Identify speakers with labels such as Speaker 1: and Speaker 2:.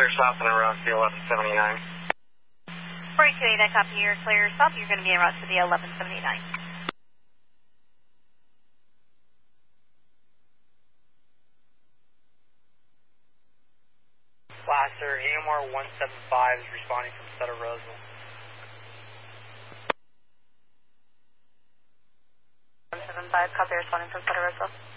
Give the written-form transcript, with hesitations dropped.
Speaker 1: south and around to the 1179.
Speaker 2: 428, I copy. You're clear south. You're going to be en route to the 1179.
Speaker 3: Lasser, AMR 175 is responding from Sutter Roseville.
Speaker 2: 175, copy, responding from Sutter Roseville.